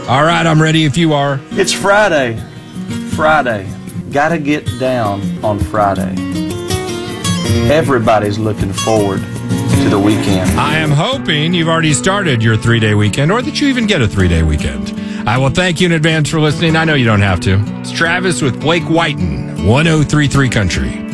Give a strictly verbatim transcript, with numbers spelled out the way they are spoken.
All right, I'm ready if you are. It's Friday. Friday. Gotta get down on Friday. Everybody's looking forward to the weekend. I am hoping you've already started your three-day weekend or that you even get a three-day weekend. I will thank you in advance for listening. I know you don't have to. It's Travis with Blake Whiten, one oh three point three Country.